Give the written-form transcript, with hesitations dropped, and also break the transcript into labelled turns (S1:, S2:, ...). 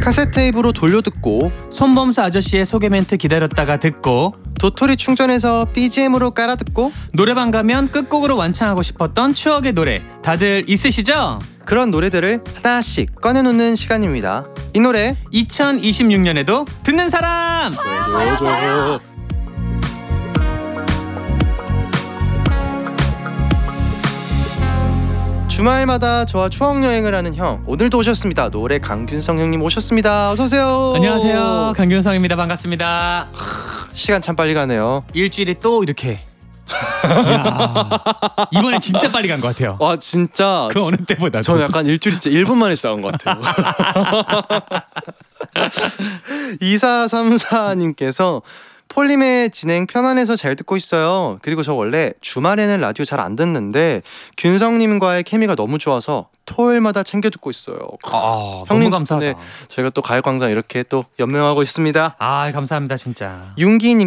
S1: 카세트 테이프로 돌려듣고,
S2: 손범수 아저씨의 소개 멘트 기다렸다가 듣고,
S1: 도토리 충전해서 BGM으로 깔아듣고,
S2: 노래방 가면 끝곡으로 완창하고 싶었던 추억의 노래 다들 있으시죠?
S1: 그런 노래들을 하나씩 꺼내놓는 시간입니다. 이 노래
S2: 2026년에도 듣는 사람!
S1: 주말마다 저와 추억여행을 하는 형, 오늘도 오셨습니다. 노래 강균성 형님 오셨습니다. 어서오세요.
S2: 안녕하세요, 강균성입니다. 반갑습니다.
S1: 시간 참 빨리 가네요.
S2: 일주일에 또 이렇게 이야, 이번엔 진짜 빨리 간 것 같아요.
S1: 와 진짜
S2: 그 어느 때보다.
S1: 저는 약간 일주일이 진짜 1분 만에 시작한 것 같아요. 2434님께서 폴림의 진행 편안해서 잘 듣고 있어요. 그리고 저 원래 주말에는 라디오 잘 안 듣는데 균성님과의 케미가 너무 좋아서 토요일마다 챙겨 듣고 있어요.
S2: 너무
S1: 형님
S2: 감사하다.
S1: 덕분에 저희가 또 가요광장 이렇게 또 연명하고 있습니다.
S2: 감사합니다 진짜.
S1: 윤기님